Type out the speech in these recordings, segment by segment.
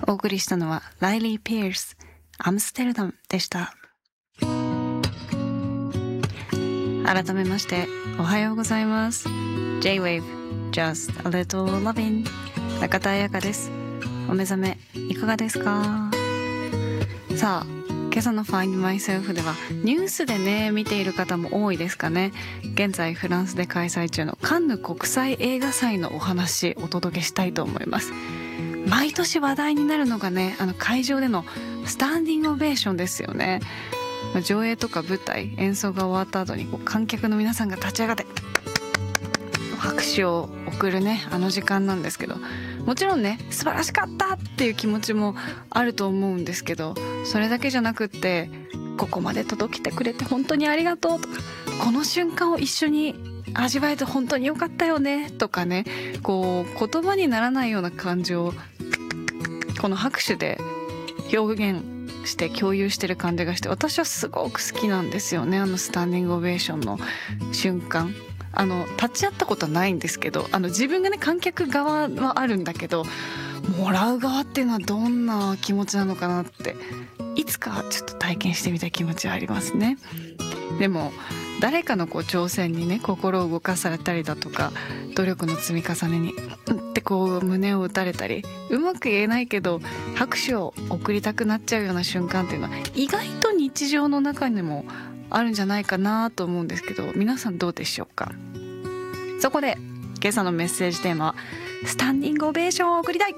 お送りしたのはライリー・ピアース、アムステルダムでした。改めましておはようございます。 J-Wave Just a Little Lovin'、 中田彩香です。お目覚めいかがですか？さあ、今朝の Find Myself ではニュースでね見ている方も多いですかね。現在フランスで開催中のカンヌ国際映画祭のお話お届けしたいと思います。毎年話題になるのがね、会場でのスタンディングオベーションですよね。上映とか舞台演奏が終わった後に観客の皆さんが立ち上がって拍手を送るね、あの時間なんですけど、もちろんね素晴らしかったっていう気持ちもあると思うんですけど、それだけじゃなくって、ここまで届けてくれて本当にありがとうとか、この瞬間を一緒に味わえて本当に良かったよねとかね、言葉にならないような感情をこの拍手で表現して共有してる感じがして、私はすごく好きなんですよね。スタンディングオベーションの瞬間、立ち会ったことはないんですけど、自分がね観客側はあるんだけど、もらう側っていうのはどんな気持ちなのかなって、いつかちょっと体験してみたい気持ちはありますね。でも誰かの挑戦にね心を動かされたりだとか、努力の積み重ねにって胸を打たれたり、うまく言えないけど拍手を送りたくなっちゃうような瞬間っていうのは意外と日常の中にもあるんじゃないかなと思うんですけど、皆さんどうでしょうか？そこで今朝のメッセージテーマはスタンディングオベーションを送りたい。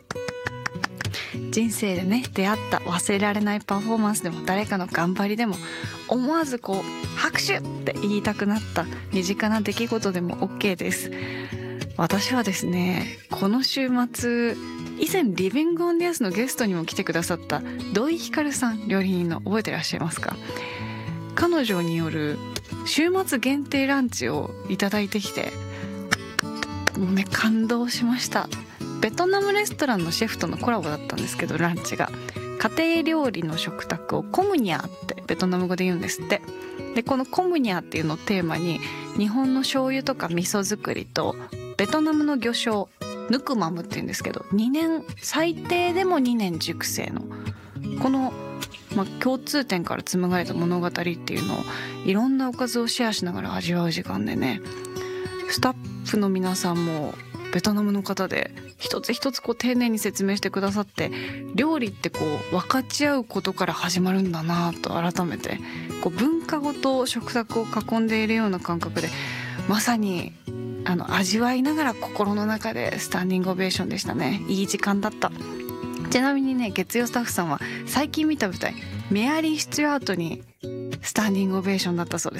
人生でね出会った忘れられないパフォーマンスでも、誰かの頑張りでも、思わず拍手って言いたくなった身近な出来事でも OK です。私はですね、この週末以前リビングオンディアスのゲストにも来てくださった土井ひかるさん、料理人の、覚えてらっしゃいますか？彼女による週末限定ランチをいただいてきて、もうね感動しました。ベトナムレストランのシェフとのコラボだったんですけど、ランチが家庭料理の食卓をコムニャーってベトナム語で言うんですって。でこのコムニャーっていうのをテーマに、日本の醤油とか味噌作りとベトナムの魚醤ヌクマムっていうんですけど、2年最低でも2年熟成のこの、共通点から紡がれた物語っていうのをいろんなおかずをシェアしながら味わう時間でね、スタッフの皆さんもベトナムの方で一つ一つ丁寧に説明してくださって、料理って分かち合うことから始まるんだなと改めて、文化ごと食卓を囲んでいるような感覚で、まさに味わいながら心の中でスタンディングオベーションでしたね。いい時間だった。ちなみにね、月曜スタッフさんは最近見た舞台メアリー・スチュアートにスタンディングオベーションだったそうです。